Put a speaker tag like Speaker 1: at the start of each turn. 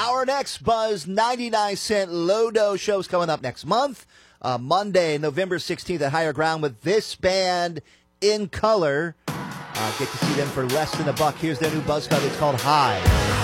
Speaker 1: Our next Buzz 99 Cent Lodo show is coming up next month. Monday, November 16th at Higher Ground with this band in color. Get to see them for less than $1. Here's their new buzz cut. It's called High.